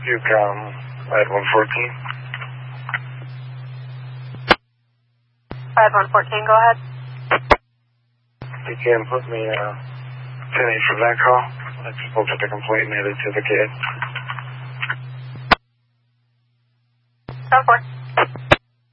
Yukon, I had 114. I had 114, go ahead. You can put me 10-8 for that call. I just looked at the complaint and added to the kid. 10-4.